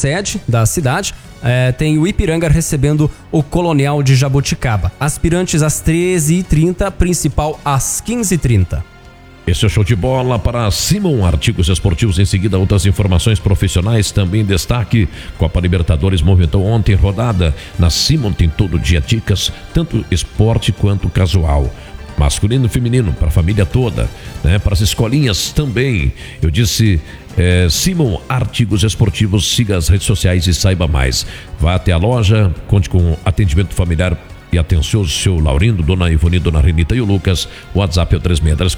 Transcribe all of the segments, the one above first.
sede da cidade. Tem o Ipiranga recebendo o Colonial de Jaboticaba. Aspirantes às 13h30, principal às 15h30. Esse é o show de bola para Simon Artigos Esportivos. Em seguida, outras informações profissionais também em destaque. Copa Libertadores movimentou ontem rodada. Na Simon tem todo dia dicas, tanto esporte quanto casual. Masculino e feminino, para a família toda, né? Para as escolinhas também. Eu disse Simon Artigos Esportivos, siga as redes sociais e saiba mais. Vá até a loja, conte com atendimento familiar e atencioso, seu Laurindo, dona Ivone, dona Renita e o Lucas. O WhatsApp é o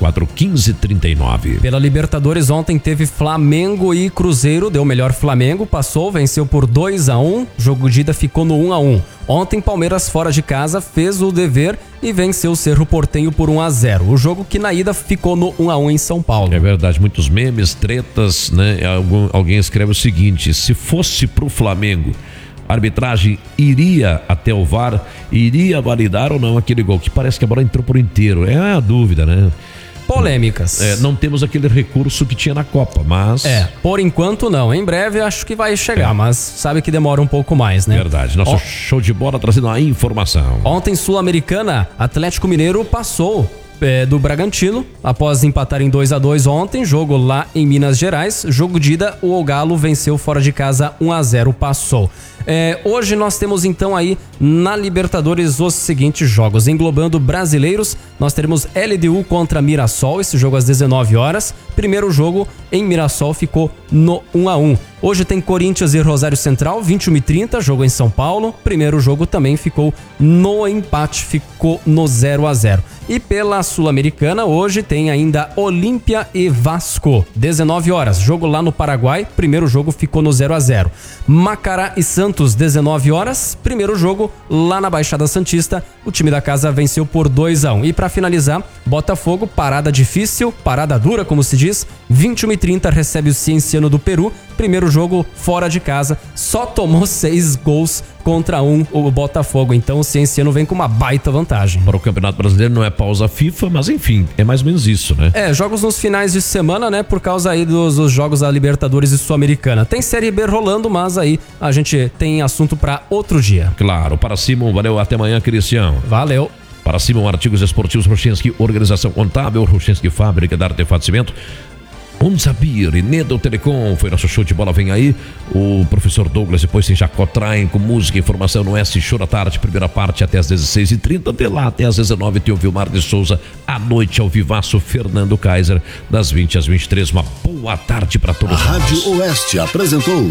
3634-1539. Pela Libertadores ontem teve Flamengo e Cruzeiro, deu melhor Flamengo, passou, venceu por 2-1, jogo de ida ficou no 1-1. Ontem Palmeiras fora de casa fez o dever e venceu o Cerro Porteño por 1-0. O jogo que na ida ficou no 1-1 em São Paulo. É verdade, muitos memes, tretas, né? Alguém escreve o seguinte: se fosse pro Flamengo, a arbitragem iria até o VAR, iria validar ou não aquele gol, que parece que a bola entrou por inteiro. É a dúvida, né? Polêmicas. Não temos aquele recurso que tinha na Copa, mas... por enquanto não. Em breve acho que vai chegar, mas sabe que demora um pouco mais, né? Verdade. Nosso show de bola trazendo a informação. Ontem, Sul-Americana, Atlético Mineiro passou do Bragantino, após empatar em 2-2 ontem, jogo lá em Minas Gerais. Jogo de ida, o Galo venceu fora de casa 1-0, passou. Hoje nós temos então aí na Libertadores os seguintes jogos, englobando brasileiros. Nós teremos LDU contra Mirassol, esse jogo às 19 horas. Primeiro jogo em Mirassol ficou no 1-1. Hoje tem Corinthians e Rosário Central, 21h30, jogo em São Paulo. Primeiro jogo também ficou no empate, ficou no 0-0. E pela Sul-Americana, hoje tem ainda Olímpia e Vasco, 19 horas, jogo lá no Paraguai. Primeiro jogo ficou no 0-0. Macará e Santos, 19 horas. Primeiro jogo lá na Baixada Santista. O time da casa venceu por 2-1. E para finalizar, Botafogo, parada difícil, parada dura, como se diz. 21h30 recebe o Cienciano do Peru. Primeiro jogo fora de casa, só tomou 6 gols contra 1 o Botafogo. Então o Cienciano vem com uma baita vantagem. Para o Campeonato Brasileiro não é pausa FIFA, mas enfim, é mais ou menos isso, né? Jogos nos finais de semana, né? Por causa aí dos jogos da Libertadores e Sul-Americana. Tem Série B rolando, mas aí a gente tem assunto para outro dia. Claro, para Simon, valeu, até amanhã, Cristiano. Valeu. Para Simon Artigos Esportivos, Ruchinski, Organização Contábil, Ruchinski Fábrica de Artefato Cimento, Unsabir e Nedo Telecom. Foi nosso show de bola, vem aí o professor Douglas, depois tem Jacó Traem com música e informação no S Show da Tarde, primeira parte até às 16h30, de lá até às 19h tem o Vilmar de Souza, à noite ao vivaço Fernando Kaiser, das 20 às 23. Uma boa tarde para todos. A Rádio Oeste apresentou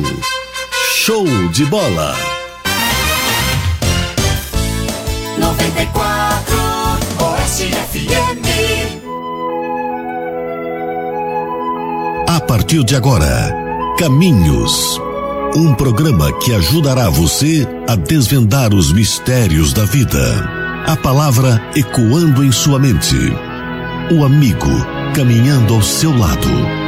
Show de Bola 94 Oeste FM. A partir de agora, Caminhos, um programa que ajudará você a desvendar os mistérios da vida. A palavra ecoando em sua mente. O amigo caminhando ao seu lado.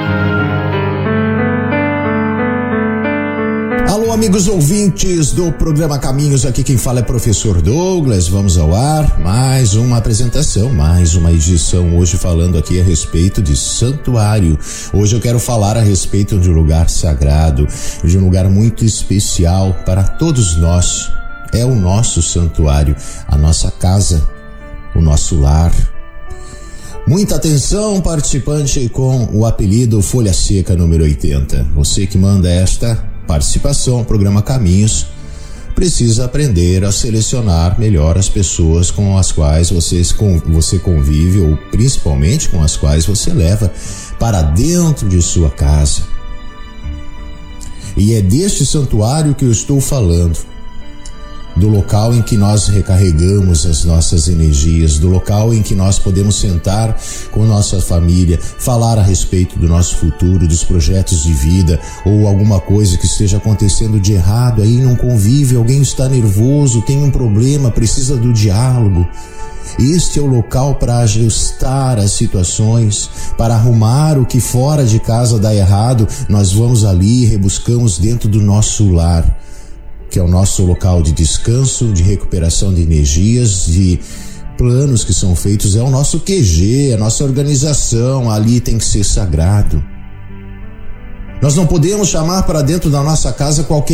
Alô, amigos ouvintes do programa Caminhos, aqui quem fala é professor Douglas. Vamos ao ar, mais uma apresentação, mais uma edição, hoje falando aqui a respeito de santuário. Hoje eu quero falar a respeito de um lugar sagrado, de um lugar muito especial para todos nós. É o nosso santuário, a nossa casa, o nosso lar. Muita atenção, participante com o apelido Folha Seca número 80. Você que manda esta participação ao programa Caminhos precisa aprender a selecionar melhor as pessoas com as quais você convive, ou principalmente com as quais você leva para dentro de sua casa. E é deste santuário que eu estou falando, do local em que nós recarregamos as nossas energias, do local em que nós podemos sentar com nossa família, falar a respeito do nosso futuro, dos projetos de vida, ou alguma coisa que esteja acontecendo de errado aí num convívio, alguém está nervoso, tem um problema, precisa do diálogo. Este é o local para ajustar as situações, para arrumar o que fora de casa dá errado. Nós vamos ali e rebuscamos dentro do nosso lar, que é o nosso local de descanso, de recuperação de energias, de planos que são feitos. É o nosso QG, a nossa organização, ali tem que ser sagrado. Nós não podemos chamar para dentro da nossa casa qualquer